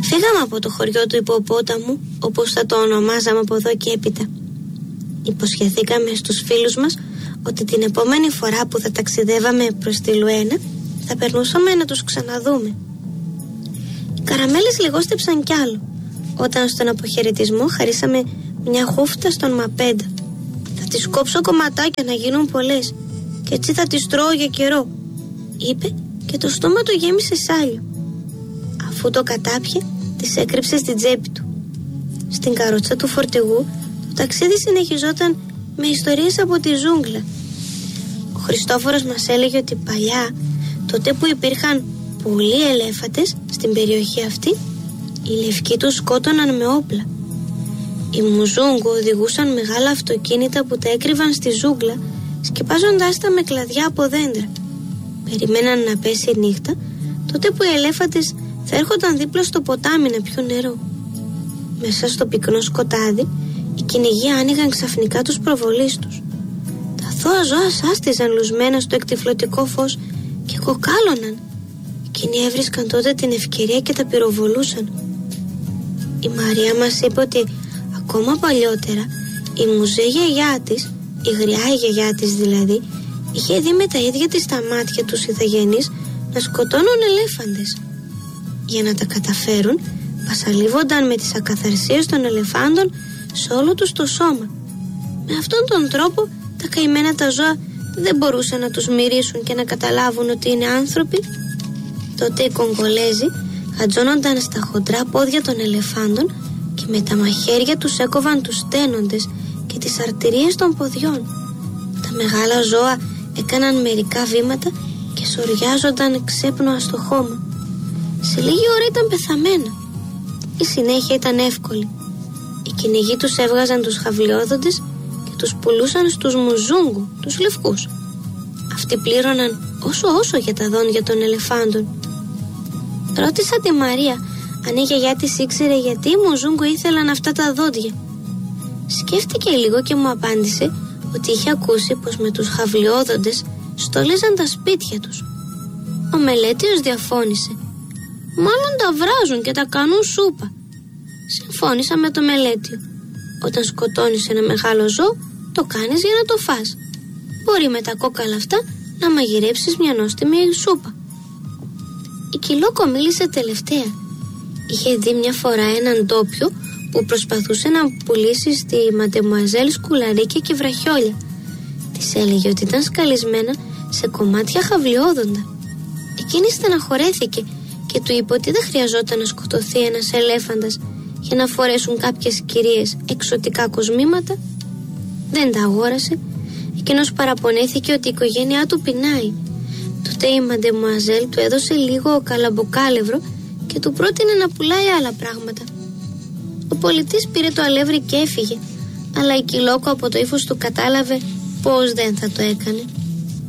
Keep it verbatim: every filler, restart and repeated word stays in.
Φύγαμε από το χωριό του Υποπόταμου, όπως θα το ονομάζαμε από εδώ και έπειτα. Υποσχεθήκαμε στους φίλους μας ότι την επόμενη φορά που θα ταξιδεύαμε προς τη Λουένα θα περνούσαμε να τους ξαναδούμε. Οι καραμέλες λιγόστεψαν κι άλλο όταν στον αποχαιρετισμό χαρίσαμε μια χούφτα στον Μαπέντα. «Θα τις κόψω κομματάκια να γίνουν πολλές και έτσι θα τις τρώω για καιρό», είπε και το στόμα του γέμισε σάλιο. Αφού το κατάπιε, τις έκρυψε στην τσέπη του. Στην καρότσα του φορτηγού το ταξίδι συνεχιζόταν με ιστορίες από τη ζούγκλα. Ο Χριστόφορος μας έλεγε ότι παλιά, τότε που υπήρχαν πολλοί ελέφαντες στην περιοχή αυτή, οι λευκοί τους σκότωναν με όπλα. Οι Μουζούγκο οδηγούσαν μεγάλα αυτοκίνητα που τα έκρυβαν στη ζούγκλα, σκεπάζοντάς τα με κλαδιά από δέντρα. Περιμέναν να πέσει η νύχτα, τότε που οι ελέφαντες θα έρχονταν δίπλα στο ποτάμι να πιούν νερό. Μέσα στο πυκνό σκοτάδι, οι κυνηγοί άνοιγαν ξαφνικά τους προβολείς τους. Τα αθώα ζώα σάστιζαν λουσμένα στο εκτυφλωτικό φως και κοκάλωναν. Εκείνοι έβρισκαν τότε την ευκαιρία και τα πυροβολούσαν. Η Μαρία μας είπε ότι ακόμα παλιότερα η Μουζέ γιαγιά της, η γριά η γιαγιά της δηλαδή, είχε δει με τα ίδια της τα μάτια τους ηθαγενείς να σκοτώνουν ελέφαντες. Για να τα καταφέρουν, πασαλίβονταν με τις ακαθαρσίες των ελεφάντων σε όλο τους το σώμα. Με αυτόν τον τρόπο τα καημένα τα ζώα δεν μπορούσαν να τους μυρίσουν και να καταλάβουν ότι είναι άνθρωποι. Τότε οι Κογκολέζοι χατζώνονταν στα χοντρά πόδια των ελεφάντων και με τα μαχαίρια τους έκοβαν τους στένοντες και τις αρτηρίες των ποδιών. Τα μεγάλα ζώα έκαναν μερικά βήματα και σοριάζονταν ξέπνοα στο χώμα. Σε λίγη ώρα ήταν πεθαμένα. Η συνέχεια ήταν εύκολη. Οι κυνηγοί τους έβγαζαν τους χαβλιόδοντες και τους πουλούσαν στους Μουζούγκου, τους λευκούς. Αυτοί πλήρωναν όσο όσο για τα δόντια των ελεφάντων. Ρώτησα τη Μαρία αν η γιαγιά της ήξερε γιατί οι Μουζούγκου ήθελαν αυτά τα δόντια. Σκέφτηκε λίγο και μου απάντησε ότι είχε ακούσει πως με τους χαβλιόδοντες στόλιζαν τα σπίτια τους. Ο μελέτειος διαφώνησε. «Μάλλον τα βράζουν και τα κάνουν σούπα». Συμφώνησα με το μελέτειο. Όταν σκοτώνεις ένα μεγάλο ζώο, το κάνεις για να το φας. Μπορεί με τα κόκαλα αυτά να μαγειρέψεις μια νόστιμη σούπα. Η Κιλόκο μίλησε τελευταία. Είχε δει μια φορά έναν ντόπιο που προσπαθούσε να πουλήσει στη Μαντεμουαζέλ σκουλαρίκια και βραχιόλια. Της έλεγε ότι ήταν σκαλισμένα σε κομμάτια χαβλιόδοντα. Εκείνη στεναχωρέθηκε και του είπε ότι δεν χρειαζόταν να σκοτωθεί ένας ελέφαντας για να φορέσουν κάποιες κυρίες εξωτικά κοσμήματα. Δεν τα αγόρασε. Εκείνος παραπονέθηκε ότι η οικογένειά του πεινάει. Τότε η Μαντεμουαζέλ του έδωσε λίγο καλαμποκάλευρο και του πρότεινε να πουλάει άλλα πράγματα. Ο πολιτής πήρε το αλεύρι και έφυγε, αλλά η Κιλόκο από το ύφος του κατάλαβε πως δεν θα το έκανε.